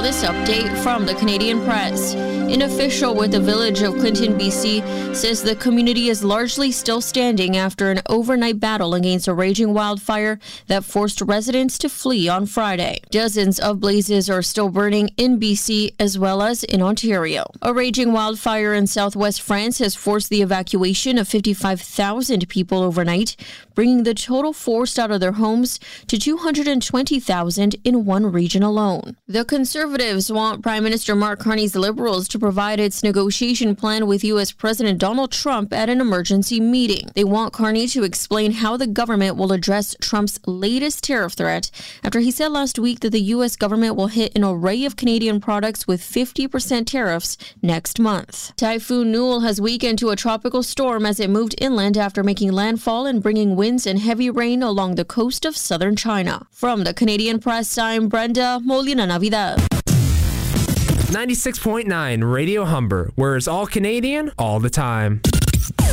this update from the Canadian Press. An official with the village of Clinton, BC, says the community is largely still standing after an overnight battle against a raging wildfire that forced residents to flee on Friday. Dozens of blazes are still burning in BC as well as in Ontario. A raging wildfire in southwest France has forced the evacuation of 55,000 people overnight, bringing the total forced out of their homes to 220,000 in one region alone. The Conservatives want Prime Minister Mark Carney's Liberals to provide its negotiation plan with U.S. President Donald Trump at an emergency meeting. They want Carney to explain how the government will address Trump's latest tariff threat after he said last week that the U.S. government will hit an array of Canadian products with 50% tariffs next month. Typhoon Newell has weakened to a tropical storm as it moved inland after making landfall and bringing winds and heavy rain along the coast of southern China. From the Canadian Press, I'm Brenda Molina Navidad. 96.9 Radio Humber, where it's all Canadian all the time.